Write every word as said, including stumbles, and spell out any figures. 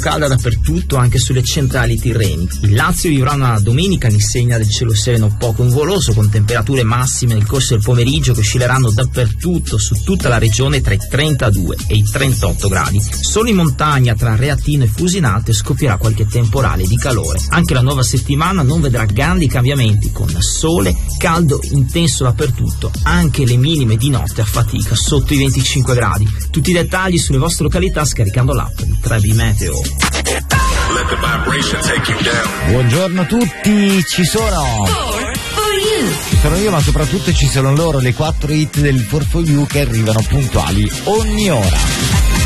calda dappertutto, anche sulle centrali tirreni. Il Lazio vivrà una domenica all'insegna del cielo sereno poco nuvoloso, con temperature massime nel corso del pomeriggio che oscilleranno dappertutto su tutta la regione tra i trentadue e i trentotto gradi. Solo in montagna tra Reatino e Fusinato scoppierà qualche temporale di calore. Anche la nuova settimana non vedrà grandi cambiamenti, con sole, caldo intenso dappertutto, anche le minime di notte a fatica sotto i venticinque gradi. Tutti i dettagli sulle vostre località scaricando l'app di tre B Meteo. Buongiorno a tutti, ci sono ci sono io, ma soprattutto ci sono loro, le quattro hit del four for you che arrivano puntuali ogni ora.